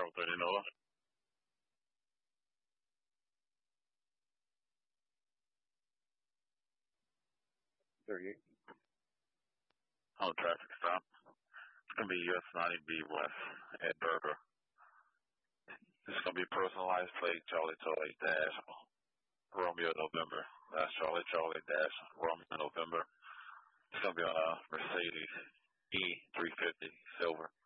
Bravo 30 Nova. 38. On traffic stop. It's going to be US 90B West at Burger. It's going to be personalized plate Charlie Charlie Dash Romeo November. That's Charlie Charlie Dash Romeo November. It's going to be on a Mercedes E350 Silver.